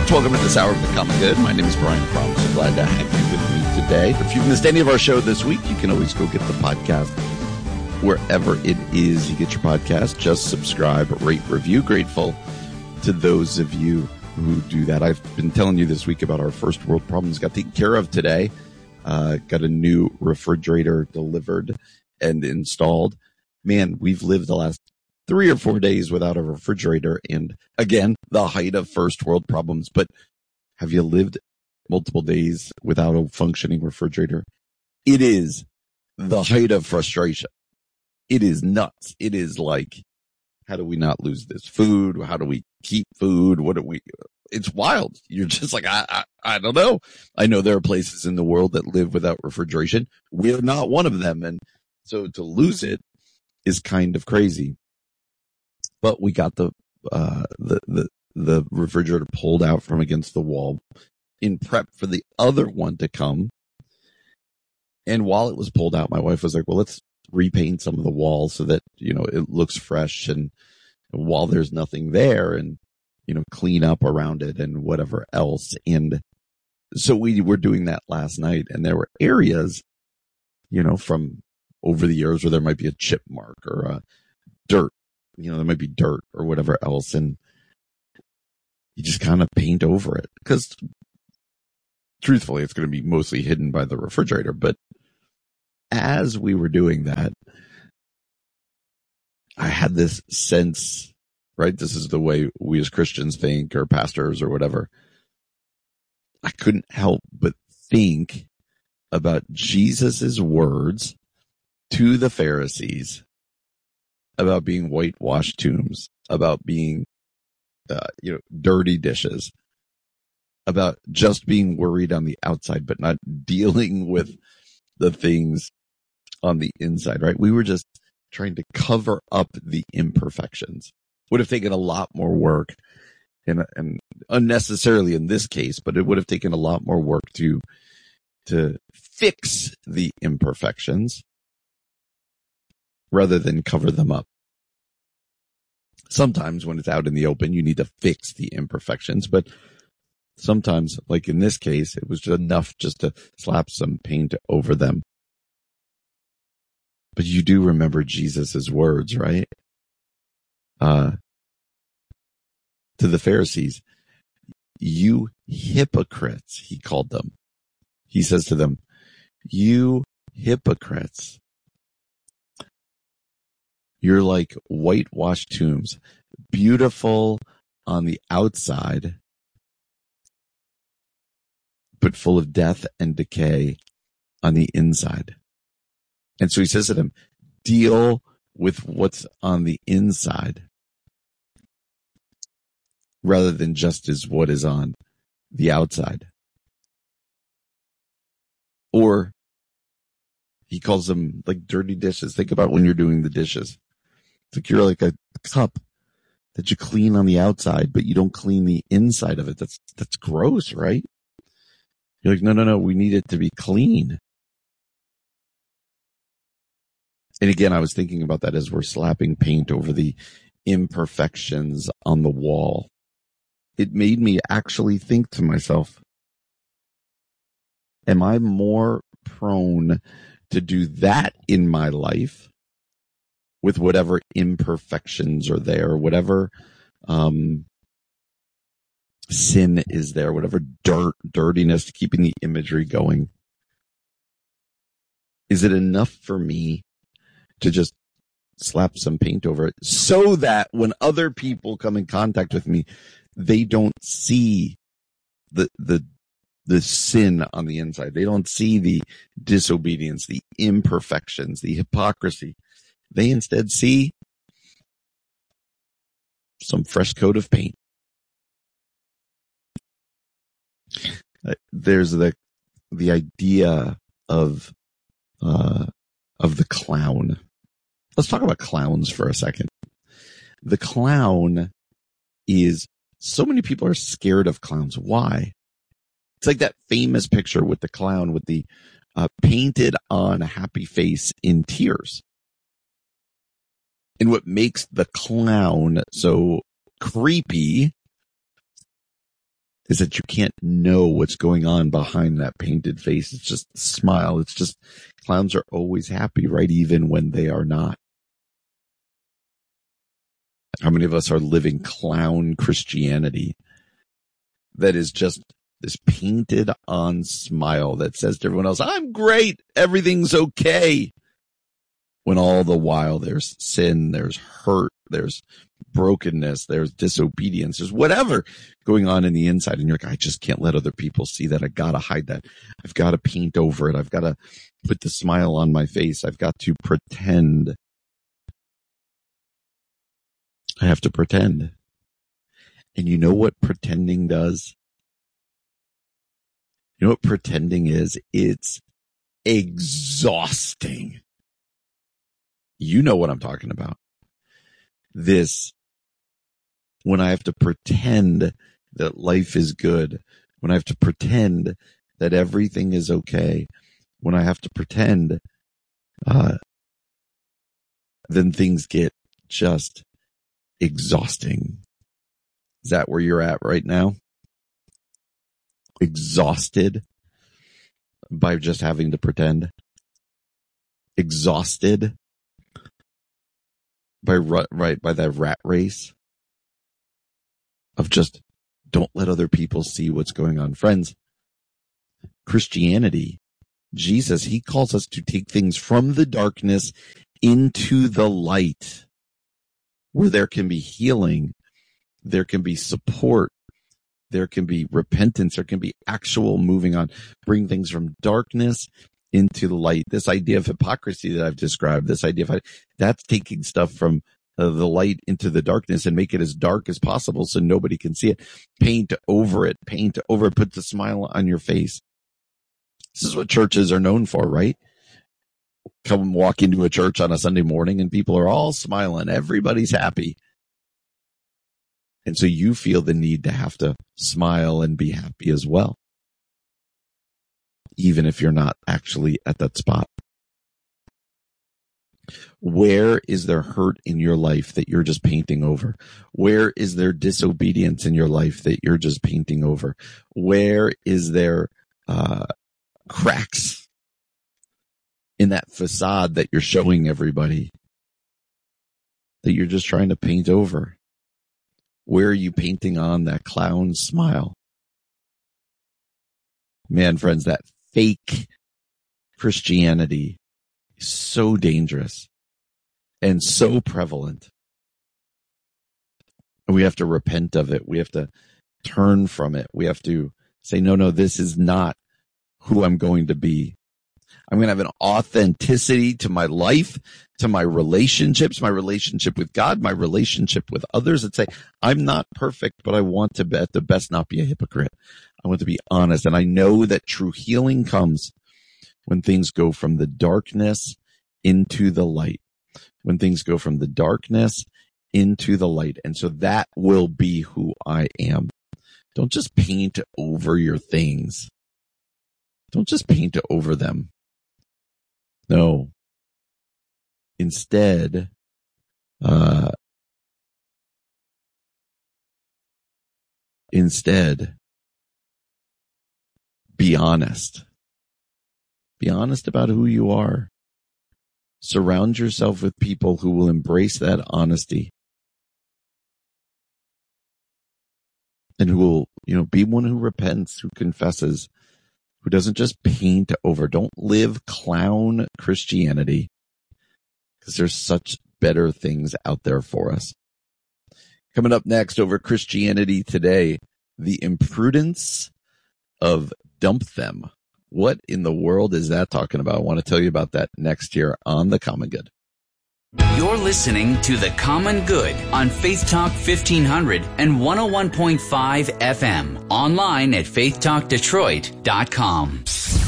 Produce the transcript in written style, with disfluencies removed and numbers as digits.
Welcome to this hour of the Common Good. My name is Brian Fromm. So glad to have you with me today. If you've missed any of our show this week, you can always go get the podcast wherever it is you get your podcast. Just subscribe, rate, review. Grateful to those of you who do that. I've been telling you this week about our first world problems got taken care of today. Got a new refrigerator delivered and installed. Man, we've lived the last 3 or 4 days without a refrigerator. And again, the height of first world problems. But have you lived multiple days without a functioning refrigerator? It is the height of frustration. It is nuts. It is like, how do we not lose this food? How do we keep food? It's wild. You're just like, I don't know. I know there are places in the world that live without refrigeration. We're not one of them. And so to lose it is kind of crazy. But we got the refrigerator pulled out from against the wall in prep for the other one to come. And while it was pulled out, my wife was like, well, let's repaint some of the walls so that, it looks fresh. And while there's nothing there, and, clean up around it and whatever else. And so we were doing that last night, and there were areas, from over the years where there might be a chip mark or a dirt. There might be dirt or whatever else, and you just kind of paint over it because truthfully, it's going to be mostly hidden by the refrigerator. But as we were doing that, I had this sense, right? This is the way we as Christians think, or pastors or whatever. I couldn't help but think about Jesus's words to the Pharisees about being whitewashed tombs, about being, dirty dishes, about just being worried on the outside, but not dealing with the things on the inside, right? We were just trying to cover up the imperfections. Would have taken a lot more work, and unnecessarily in this case, but it would have taken a lot more work to fix the imperfections rather than cover them up. Sometimes when it's out in the open, you need to fix the imperfections, but sometimes, like in this case, it was enough just to slap some paint over them. But you do remember Jesus's words, right? To the Pharisees, you hypocrites, he called them. He says to them, you hypocrites. You're like whitewashed tombs, beautiful on the outside, but full of death and decay on the inside. And so he says to them, deal with what's on the inside rather than just as what is on the outside. Or he calls them like dirty dishes. Think about when you're doing the dishes. It's like you're like a cup that you clean on the outside, but you don't clean the inside of it. That's gross, right? You're like, no, we need it to be clean. And again, I was thinking about that as we're slapping paint over the imperfections on the wall. It made me actually think to myself, am I more prone to do that in my life with whatever imperfections are there, whatever sin is there, whatever dirtiness, keeping the imagery going? Is it enough for me to just slap some paint over it so that when other people come in contact with me, they don't see the sin on the inside? They don't see the disobedience, the imperfections, the hypocrisy. They instead see some fresh coat of paint. There's the idea of the clown. Let's talk about clowns for a second. The clown is, so many people are scared of clowns. Why? It's like that famous picture with the clown with the painted on happy face in tears. And what makes the clown so creepy is that you can't know what's going on behind that painted face. It's just a smile. It's just clowns are always happy, right? Even when they are not. How many of us are living clown Christianity that is just this painted on smile that says to everyone else, I'm great, everything's okay. When all the while there's sin, there's hurt, there's brokenness, there's disobedience, there's whatever going on in the inside. And you're like, I just can't let other people see that. I gotta hide that. I've got to paint over it. I've got to put the smile on my face. I've got to pretend. I have to pretend. And you know what pretending does? You know what pretending is? It's exhausting. You know what I'm talking about. This, when I have to pretend that life is good, when I have to pretend that everything is okay, when I have to pretend, then things get just exhausting. Is that where you're at right now? Exhausted by just having to pretend? Exhausted by that rat race of just don't let other people see what's going on. Friends, Christianity, Jesus, he calls us to take things from the darkness into the light, where there can be healing, there can be support, there can be repentance, there can be actual moving on. Bring things from darkness into the light. This idea of hypocrisy that I've described, this idea of that's taking stuff from the light into the darkness and make it as dark as possible so nobody can see it. Paint over it, put the smile on your face. This is what churches are known for, right? Come walk into a church on a Sunday morning and people are all smiling. Everybody's happy. And so you feel the need to have to smile and be happy as well, even if you're not actually at that spot. Where is there hurt in your life that you're just painting over? Where is there disobedience in your life that you're just painting over? Where is there cracks in that facade that you're showing everybody that you're just trying to paint over? Where are you painting on that clown smile? Man, friends, that fake Christianity is so dangerous and so prevalent. And we have to repent of it. We have to turn from it. We have to say, no, this is not who I'm going to be. I'm going to have an authenticity to my life, to my relationships, my relationship with God, my relationship with others, and say, I'm not perfect, but I want to at the best not be a hypocrite. I want to be honest. And I know that true healing comes when things go from the darkness into the light, when things go from the darkness into the light. And so that will be who I am. Don't just paint over your things. Don't just paint over them. No. Instead, be honest. Be honest about who you are. Surround yourself with people who will embrace that honesty and who will, be one who repents, who confesses, who doesn't just paint over. Don't live clown Christianity, because there's such better things out there for us. Coming up next over Christianity Today, the imprudence of dump them. What in the world is that talking about? I want to tell you about that next here on The Common Good. You're listening to The Common Good on Faith Talk 1500 and 101.5 FM. Online at faithtalkdetroit.com.